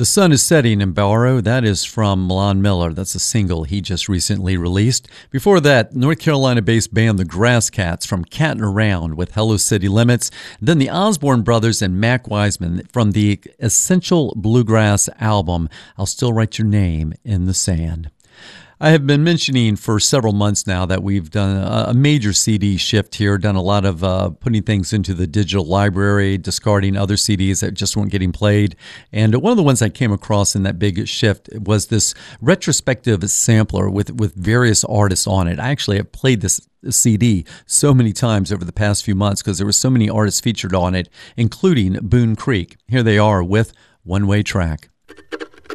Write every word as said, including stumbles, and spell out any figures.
The Sun is Setting in Barrow. That is from Milan Miller. That's a single he just recently released. Before that, North Carolina-based band The Grass Cats from Cattin' Around with Hello City Limits. Then the Osborne Brothers and Mac Wiseman from the Essential Bluegrass album, I'll Still Write Your Name in the Sand. I have been mentioning for several months now that we've done a major C D shift here, done a lot of uh, putting things into the digital library, discarding other C Ds that just weren't getting played. And one of the ones I came across in that big shift was this retrospective sampler with, with various artists on it. I actually have played this C D so many times over the past few months because there were so many artists featured on it, including Boone Creek. Here they are with One Way Track.